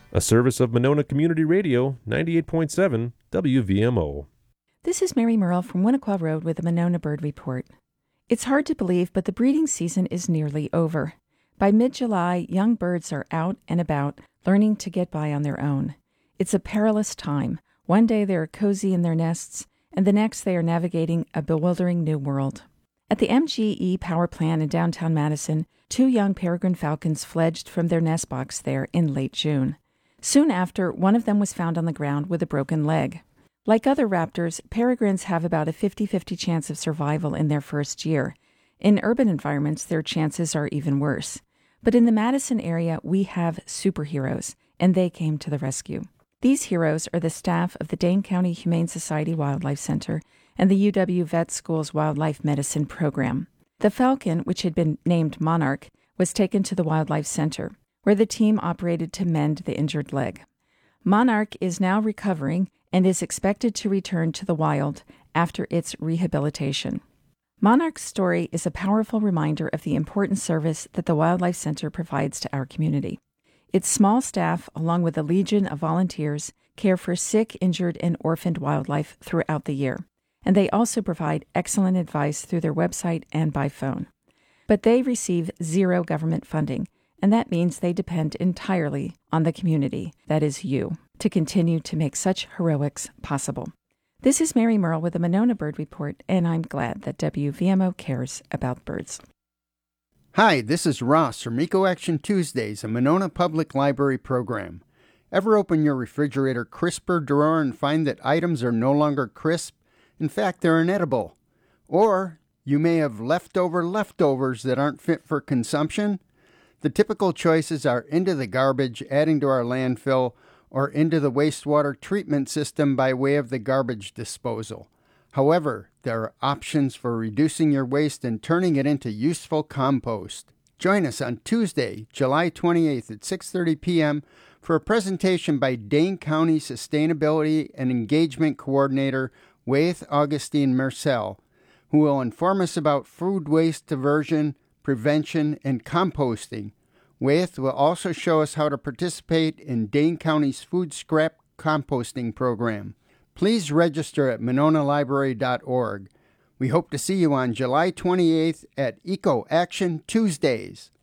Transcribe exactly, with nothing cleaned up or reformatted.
a service of Monona Community Radio, ninety-eight point seven W V M O. This is Mary Merle from Winnequa Road with the Monona Bird Report. It's hard to believe, but the breeding season is nearly over. By mid-July, young birds are out and about, learning to get by on their own. It's a perilous time. One day they are cozy in their nests, and the next they are navigating a bewildering new world. At the M G E power plant in downtown Madison, two young peregrine falcons fledged from their nest box there in late June. Soon after, one of them was found on the ground with a broken leg. Like other raptors, peregrines have about a fifty-fifty chance of survival in their first year. In urban environments, their chances are even worse. But in the Madison area, we have superheroes, and they came to the rescue. These heroes are the staff of the Dane County Humane Society Wildlife Center and the U W Vet School's Wildlife Medicine Program. The falcon, which had been named Monarch, was taken to the Wildlife Center, where the team operated to mend the injured leg. Monarch is now recovering and is expected to return to the wild after its rehabilitation. Monarch's story is a powerful reminder of the important service that the Wildlife Center provides to our community. Its small staff, along with a legion of volunteers, care for sick, injured, and orphaned wildlife throughout the year. And they also provide excellent advice through their website and by phone. But they receive zero government funding, and that means they depend entirely on the community, that is you, to continue to make such heroics possible. This is Mary Merle with the Monona Bird Report, and I'm glad that W V M O cares about birds. Hi, this is Ross from Eco Action Tuesdays, a Monona Public Library program. Ever open your refrigerator crisper drawer and find that items are no longer crisp? In fact, they're inedible. Or you may have leftover leftovers that aren't fit for consumption. The typical choices are into the garbage, adding to our landfill, or into the wastewater treatment system by way of the garbage disposal. However, there are options for reducing your waste and turning it into useful compost. Join us on Tuesday, July twenty-eighth at six thirty p.m. for a presentation by Dane County Sustainability and Engagement Coordinator Waith Augustine Mercel, who will inform us about food waste diversion, prevention, and composting. Waith will also show us how to participate in Dane County's food scrap composting program. Please register at monona library dot org. We hope to see you on July twenty-eighth at Eco Action Tuesdays.